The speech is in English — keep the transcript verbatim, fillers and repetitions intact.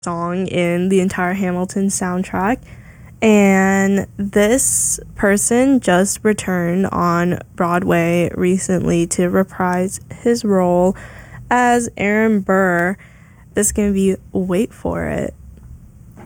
song in the entire Hamilton soundtrack. And this person just returned on Broadway recently to reprise his role as Aaron Burr. This is going to be, wait for it,